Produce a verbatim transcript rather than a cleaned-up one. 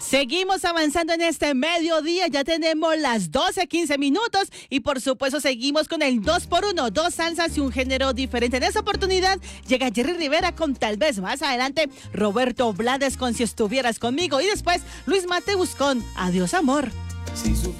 Seguimos avanzando en este mediodía, ya tenemos las doce quince minutos y por supuesto seguimos con el dos por uno, dos salsas y un género diferente. En esta oportunidad llega Jerry Rivera con Tal Vez, más adelante Roberto Blades con Si Estuvieras Conmigo y después Luis Mateus con Adiós Amor. Si